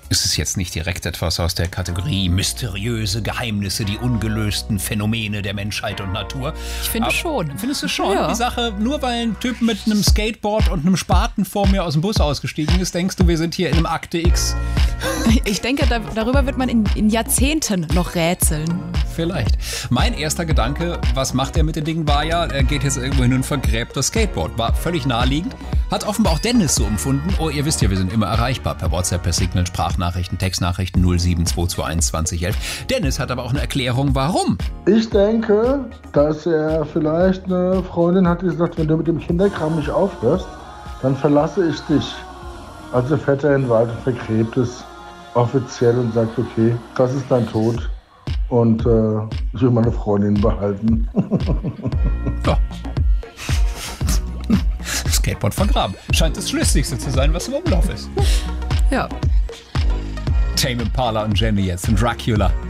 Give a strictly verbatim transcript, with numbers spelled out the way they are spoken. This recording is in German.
Ist es jetzt nicht direkt etwas aus der Kategorie mysteriöse Geheimnisse, die ungelösten Phänomene der Menschheit und Natur? Ich finde Aber schon. Findest du schon? Ja. Die Sache, nur weil ein Typ mit einem Skateboard und einem Spaten vor mir aus dem Bus ausgestiegen ist, denkst du, wir sind hier in einem Akte X? Ich denke, da, darüber wird man in, in Jahrzehnten noch rätseln. Vielleicht. Mein erster Gedanke, was macht er mit den Dingen, war ja, er geht jetzt irgendwo hin und vergräbt das Skateboard. War völlig naheliegend. Hat offenbar auch Dennis so empfunden. Oh, ihr wisst ja, wir sind immer erreichbar. Per WhatsApp, per Signal, Sprachnachrichten, Textnachrichten null sieben zwei zwei eins zwanzig elf. Dennis hat aber auch eine Erklärung, warum. Ich denke, dass er vielleicht eine Freundin hat, die gesagt, wenn du mit dem Kinderkram nicht aufhörst, dann verlasse ich dich. Also fährt er in den Wald und vergräbt es offiziell und sagt, okay, das ist dein Tod und äh, ich will meine Freundin behalten. Ja. Skateboard vergraben. Scheint das Schlüssigste zu sein, was im Umlauf ist. Ja. Tame Impala und Jenny jetzt in Dracula.